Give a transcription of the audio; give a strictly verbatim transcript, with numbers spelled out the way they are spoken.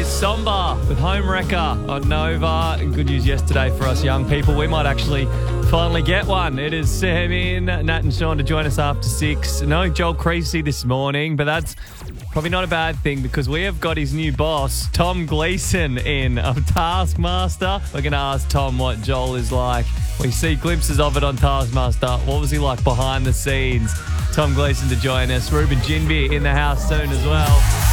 is Somber with Home Wrecker on Nova. And good news yesterday for us young people. We might actually finally get one. It is Sam in, Nat and Sean to join us after six. No Joel Creasy this morning, but that's probably not a bad thing because we have got his new boss, Tom Gleeson, in of Taskmaster. We're going to ask Tom what Joel is like. We see glimpses of it on Taskmaster. What was he like behind the scenes? Tom Gleeson to join us. Ruben Jinby in the house soon as well.